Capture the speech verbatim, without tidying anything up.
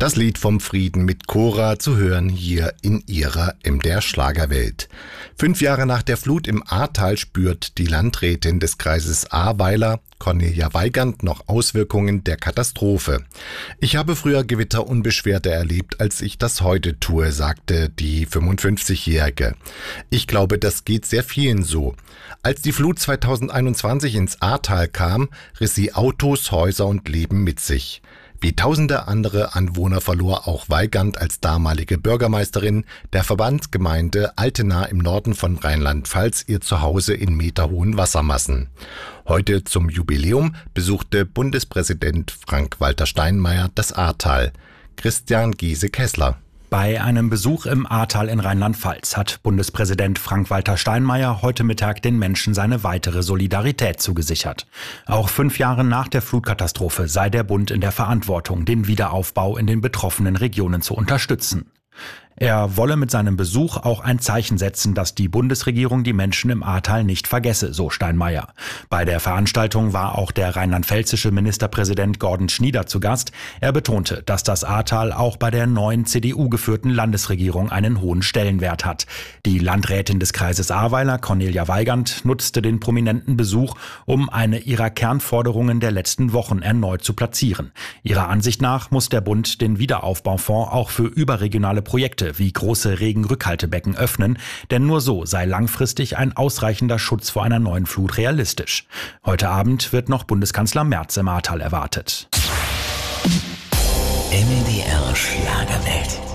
Das Lied vom Frieden mit Cora zu hören hier in ihrer M D R-Schlagerwelt. Fünf Jahre nach der Flut im Ahrtal spürt die Landrätin des Kreises Ahrweiler, Cornelia Weigand, noch Auswirkungen der Katastrophe. Ich habe früher Gewitter unbeschwerter erlebt, als ich das heute tue, sagte die fünfundfünfzigjährige. Ich glaube, das geht sehr vielen so. Als die Flut zweitausendeinundzwanzig ins Ahrtal kam, riss sie Autos, Häuser und Leben mit sich. Wie tausende andere Anwohner verlor auch Weigand als damalige Bürgermeisterin der Verbandsgemeinde Altena im Norden von Rheinland-Pfalz ihr Zuhause in meterhohen Wassermassen. Heute zum Jubiläum besuchte Bundespräsident Frank-Walter Steinmeier das Ahrtal. Christian Giese-Kessler. Bei einem Besuch im Ahrtal in Rheinland-Pfalz hat Bundespräsident Frank-Walter Steinmeier heute Mittag den Menschen seine weitere Solidarität zugesichert. Auch fünf Jahre nach der Flutkatastrophe sei der Bund in der Verantwortung, den Wiederaufbau in den betroffenen Regionen zu unterstützen. Er wolle mit seinem Besuch auch ein Zeichen setzen, dass die Bundesregierung die Menschen im Ahrtal nicht vergesse, so Steinmeier. Bei der Veranstaltung war auch der rheinland-pfälzische Ministerpräsident Gordon Schnieder zu Gast. Er betonte, dass das Ahrtal auch bei der neuen C D U-geführten Landesregierung einen hohen Stellenwert hat. Die Landrätin des Kreises Ahrweiler, Cornelia Weigand, nutzte den prominenten Besuch, um eine ihrer Kernforderungen der letzten Wochen erneut zu platzieren. Ihrer Ansicht nach muss der Bund den Wiederaufbaufonds auch für überregionale Projekte wie große Regenrückhaltebecken öffnen, denn nur so sei langfristig ein ausreichender Schutz vor einer neuen Flut realistisch. Heute Abend wird noch Bundeskanzler Merz im Ahrtal erwartet. M D R Schlagerwelt.